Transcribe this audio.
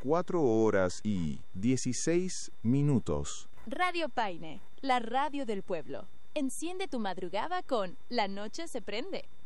4:16. Radio Paine, la radio del pueblo. Enciende tu madrugada con La Noche se prende.